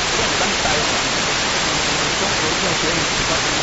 不要单待嘛，中国要学习。